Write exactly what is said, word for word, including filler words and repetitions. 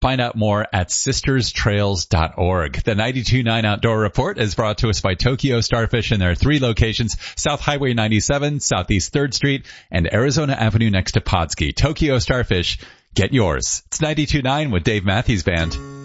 Find out more at sisters trails dot org. The ninety-two point nine Outdoor Report is brought to us by Tokyo Starfish, and there are three locations: South Highway ninety-seven, Southeast third Street, and Arizona Avenue next to Podski. Tokyo Starfish, get yours. It's ninety-two point nine with Dave Matthews Band.